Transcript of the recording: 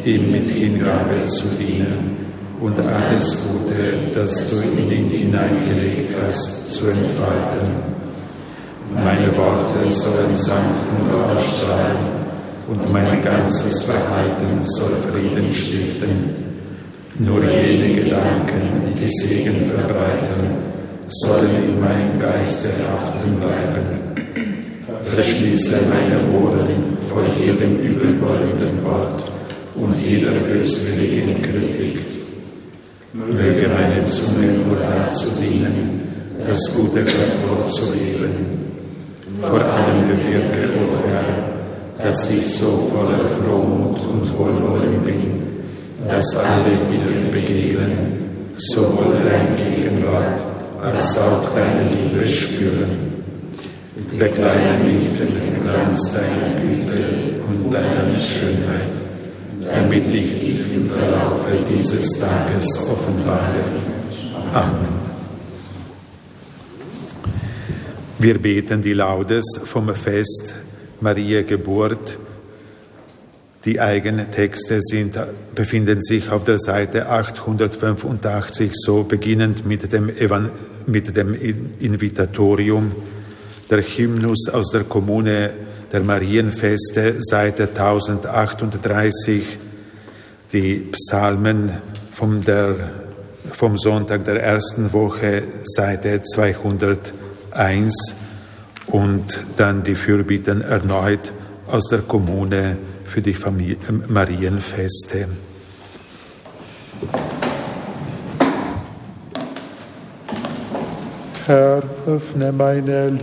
ihm mit Hingabe zu dienen und alles Gute, das du in ihn hineingelegt hast, zu entfalten. Meine Worte sollen sanft und ausstrahlen, und mein ganzes Verhalten soll Frieden stiften. Nur jene Gedanken, die Segen verbreiten, sollen in meinem Geiste haften bleiben. Verschließe meine Ohren vor jedem übelwollenden Wort und jeder böswilligen Kritik. Möge meine Zunge nur dazu dienen, das gute vorzuleben. Vor allem bewirke, o Herr, dass ich so voller Frohmut und Wohlwollen bin, dass alle, die mir begegnen, sowohl deine Gegenwart als auch deine Liebe spüren. Bekleide mich mit dem Glanz deiner Güte und deiner Schönheit, damit ich dich im Verlaufe dieses Tages offenbare. Amen. Wir beten die Laudes vom Fest Mariä Geburt. Die eigenen Texte befinden sich auf der Seite 885, so beginnend mit dem Invitatorium. Der Hymnus aus der Kommune der Marienfeste, Seite 1038, die Psalmen vom Sonntag der ersten Woche, Seite 201, und dann die Fürbitten erneut aus der Kommune für die Marienfeste. Herr, öffne meine